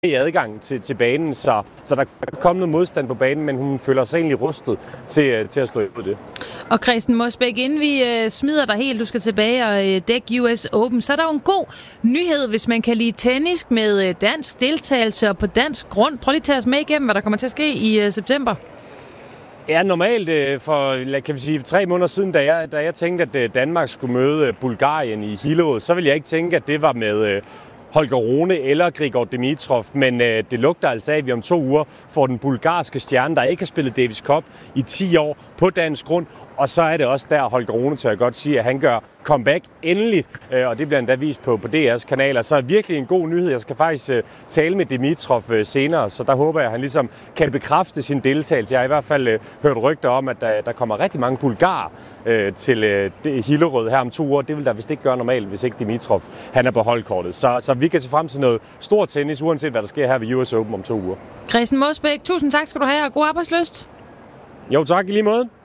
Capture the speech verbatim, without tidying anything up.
i adgang til, til banen, så, så der er kommet noget modstand på banen, men hun føler sig egentlig rustet til, til at stå imod det. Og Christen Mosbæk, inden vi øh, smider dig helt, du skal tilbage og øh, dække U S Open, så er der jo en god nyhed, hvis man kan lide tennis med øh, dansk deltagelse og på dansk grund. Prøv lige at tage os med igennem, hvad der kommer til at ske i øh, september. Ja, normalt for kan vi sige, tre måneder siden, da jeg, da jeg tænkte, at Danmark skulle møde Bulgarien i Hillerød, så ville jeg ikke tænke, at det var med Holger Rune eller Grigor Dimitrov, men øh, det lugter altså af, at vi om to uger får den bulgarske stjerne, der ikke har spillet Davis Cup i ti år, på dansk grund. Og så er det også der, Holger Rune, tør jeg godt sige, at han gør comeback endeligt, øh, og det bliver endda vist på, på D R's kanaler. Så er virkelig en god nyhed. Jeg skal faktisk øh, tale med Dimitrov øh, senere, så der håber jeg, at han ligesom kan bekræfte sin deltagelse. Jeg har i hvert fald øh, hørt rygter om, at der, der kommer rigtig mange bulgarer øh, til øh, Hillerød her om to uger. Det vil der vist ikke gøre normalt, hvis ikke Dimitrov han er på holdkortet. Så, så vi kan se frem til noget stor tennis, uanset hvad der sker her ved U S Open om to uger. Christen Mosbæk, tusind tak skal du have, og god arbejdslyst. Jo, tak i lige måde.